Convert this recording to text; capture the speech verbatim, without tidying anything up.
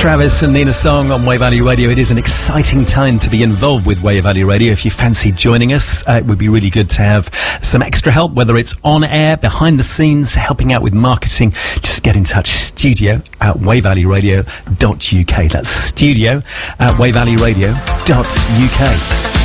Travis and Nina Song on Way Value Radio. It is an exciting time to be involved with Way Value Radio. If you fancy joining us, uh, it would be really good to have some extra help, whether it's on air, behind the scenes, helping out with marketing. Just get in touch. Studio at way value radio dot u k. That's studio at way value radio dot u k.